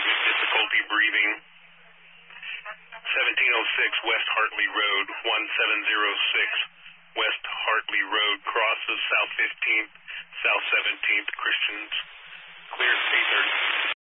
with difficulty breathing. 1706 West Hartley Road, 1706 West Hartley Road, crosses South 15th, South 17th, Christians. Clear, 8:30.